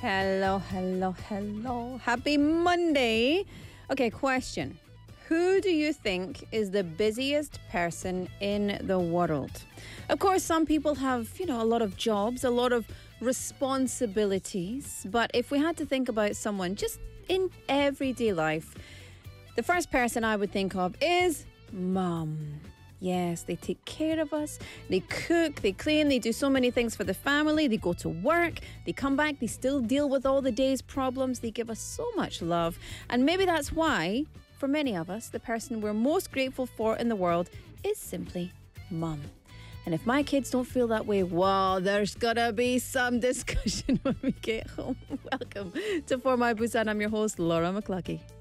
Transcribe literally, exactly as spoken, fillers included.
Hello, hello, hello. Happy Monday. Okay, question. Who do you think is the busiest person in the world? Of course, some people have, you know, a lot of jobs, a lot of responsibilities. But if we had to think about someone just in everyday life, the first person I would think of is mum. Yes, they take care of us, they cook, they clean, they do so many things for the family, they go to work, they come back, they still deal with all the day's problems, they give us so much love. And maybe that's why, for many of us, the person we're most grateful for in the world is simply mum. And if my kids don't feel that way, well, there's gonna be some discussion when we get home. Welcome to For My Busan. I'm your host, Laura McLuckie.